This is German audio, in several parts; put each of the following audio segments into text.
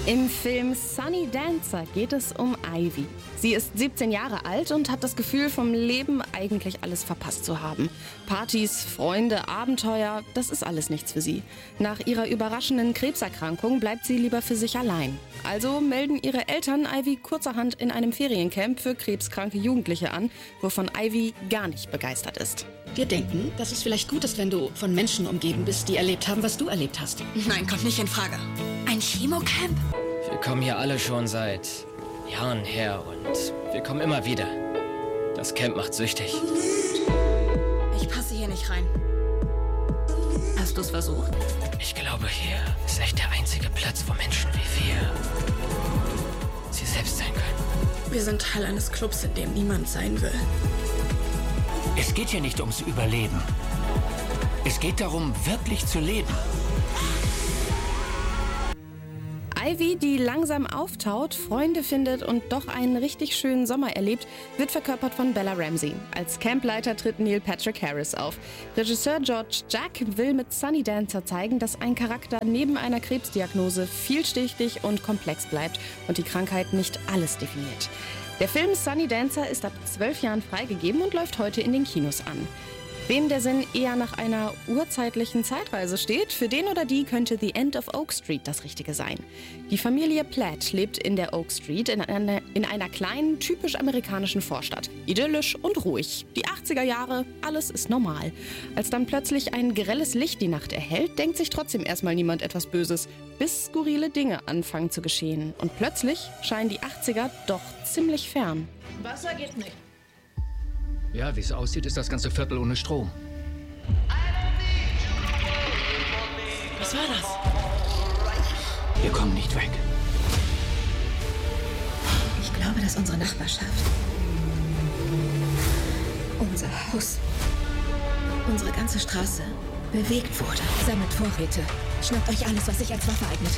Im Film Sunny Dancer geht es um Ivy. Sie ist 17 Jahre alt und hat das Gefühl, vom Leben eigentlich alles verpasst zu haben. Partys, Freunde, Abenteuer, das ist alles nichts für sie. Nach ihrer überraschenden Krebserkrankung bleibt sie lieber für sich allein. Also melden ihre Eltern Ivy kurzerhand in einem Feriencamp für krebskranke Jugendliche an, wovon Ivy gar nicht begeistert ist. Wir denken, dass es vielleicht gut ist, wenn du von Menschen umgeben bist, die erlebt haben, was du erlebt hast. Nein, kommt nicht in Frage. Ein Chemocamp? Wir kommen hier alle schon seit Jahren her und wir kommen immer wieder. Das Camp macht süchtig. Ich passe hier nicht rein. Hast du es versucht? Ich glaube, hier ist echt der einzige Platz, wo Menschen wie wir sie selbst sein können. Wir sind Teil eines Clubs, in dem niemand sein will. Es geht hier nicht ums Überleben. Es geht darum, wirklich zu leben. Ivy, die langsam auftaut, Freunde findet und doch einen richtig schönen Sommer erlebt, wird verkörpert von Bella Ramsey. Als Campleiter tritt Neil Patrick Harris auf. Regisseur George Jack will mit Sunny Dancer zeigen, dass ein Charakter neben einer Krebsdiagnose vielschichtig und komplex bleibt und die Krankheit nicht alles definiert. Der Film Sunny Dancer ist ab 12 Jahren freigegeben und läuft heute in den Kinos an. Wem der Sinn eher nach einer urzeitlichen Zeitreise steht, für den oder die könnte The End of Oak Street das Richtige sein. Die Familie Platt lebt in der Oak Street in einer kleinen, typisch amerikanischen Vorstadt. Idyllisch und ruhig. Die 80er Jahre, alles ist normal. Als dann plötzlich ein grelles Licht die Nacht erhellt, denkt sich trotzdem erstmal niemand etwas Böses, bis skurrile Dinge anfangen zu geschehen. Und plötzlich scheinen die 80er doch ziemlich fern. Wasser geht nicht. Ja, wie es aussieht, ist das ganze Viertel ohne Strom. Was war das? Wir kommen nicht weg. Ich glaube, dass unsere Nachbarschaft, unser Haus, unsere ganze Straße bewegt wurde. Sammelt Vorräte. Schnappt euch alles, was sich als Waffe eignet.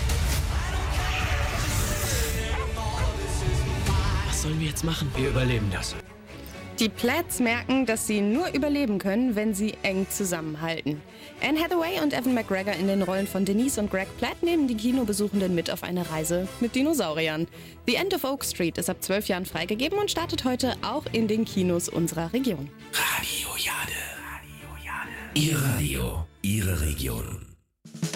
Was sollen wir jetzt machen? Wir überleben das. Die Platts merken, dass sie nur überleben können, wenn sie eng zusammenhalten. Anne Hathaway und Evan McGregor in den Rollen von Denise und Greg Platt nehmen die Kinobesuchenden mit auf eine Reise mit Dinosauriern. The End of Oak Street ist ab 12 Jahren freigegeben und startet heute auch in den Kinos unserer Region. Radio Jade. Ihr Radio, Ihre Region.